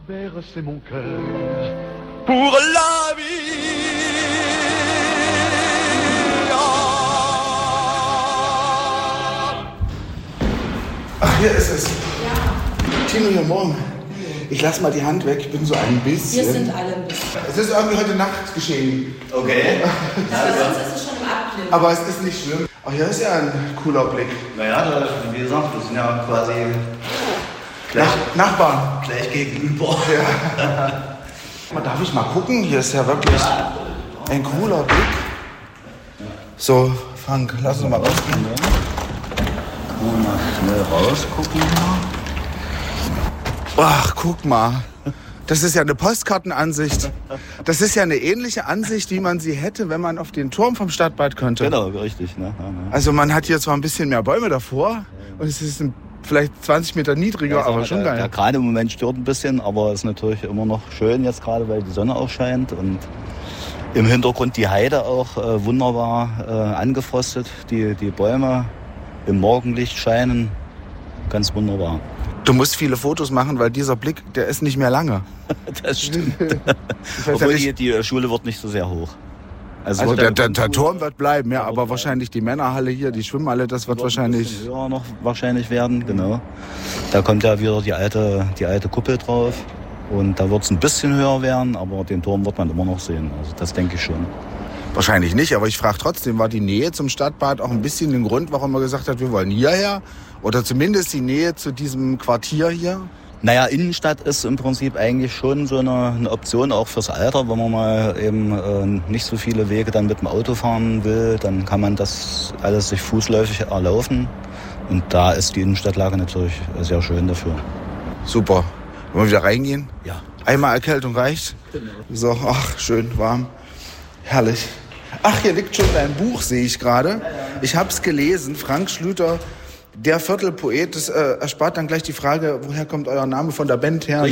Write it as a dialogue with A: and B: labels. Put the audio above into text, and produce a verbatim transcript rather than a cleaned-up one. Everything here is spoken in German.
A: bercer mon cœur pour la vie.
B: Ach, hier ist es. Ja. Tino, hier morgen. Ich lass mal die Hand weg, ich bin so ein bisschen.
C: Wir sind alle ein bisschen.
B: Es ist irgendwie heute Nacht geschehen.
D: Okay.
C: Aber sonst ist es schon im Abblick.
B: Aber es ist nicht schlimm. Ach, hier ist ja ein cooler Blick.
D: Naja, da, wie gesagt, das sind ja quasi gleich,
B: Nach, Nachbarn.
D: gleich gegenüber.
B: Ja. Mal, darf ich mal gucken? Hier ist ja wirklich ein cooler Blick. So, Frank, lass uns mal rausgehen.
D: Kann man mal schnell rausgucken.
B: Ach, guck mal. Das ist ja eine Postkartenansicht. Das ist ja eine ähnliche Ansicht, wie man sie hätte, wenn man auf den Turm vom Stadtbad könnte.
D: Genau, richtig. Ne? Ja, ne.
B: Also man hat hier zwar ein bisschen mehr Bäume davor und es ist ein, vielleicht zwanzig Meter niedriger,
D: Ja,
B: aber
D: mal,
B: schon
D: der,
B: geil.
D: der gerade im Moment stört ein bisschen, aber ist natürlich immer noch schön jetzt gerade, weil die Sonne auch scheint und im Hintergrund die Heide auch äh, wunderbar äh, angefrostet. Die, die Bäume im Morgenlicht scheinen ganz wunderbar.
B: Du musst viele Fotos machen, weil dieser Blick, der ist nicht mehr lange.
D: Das stimmt.
B: Ich weiß
D: Obwohl
B: ja
D: die,
B: nicht,
D: die Schule wird nicht so sehr hoch.
B: also
D: wird
B: der,
D: der
B: der, der Turm wird bleiben, ja,
D: Der
B: aber
D: wird
B: wahrscheinlich die Männerhalle hier, die Schwimmhalle, das wird
D: ein
B: wahrscheinlich...
D: bisschen höher noch wahrscheinlich werden, genau. Da kommt ja wieder die alte, die alte Kuppel drauf. Und da wird es ein bisschen höher werden, aber den Turm wird man immer noch sehen. Also das denke ich schon.
B: Wahrscheinlich nicht, aber ich frage trotzdem, war die Nähe zum Stadtbad auch ein bisschen den Grund, warum man gesagt hat, wir wollen hierher? Oder zumindest die Nähe zu diesem Quartier hier?
D: Naja, Innenstadt ist im Prinzip eigentlich schon so eine, eine Option auch fürs Alter. Wenn man mal eben äh, nicht so viele Wege dann mit dem Auto fahren will, dann kann man das alles sich fußläufig erlaufen. Und da ist die Innenstadtlage natürlich sehr schön dafür.
B: Super. Wollen wir wieder reingehen?
D: Ja.
B: Einmal Erkältung reicht?
D: Genau.
B: So, ach, schön warm. Herrlich. Ach, hier liegt schon dein Buch, sehe ich gerade. Ich habe es gelesen, Frank Schlüter, der Viertelpoet. Das äh, erspart dann gleich die Frage, woher kommt euer Name von der Band her?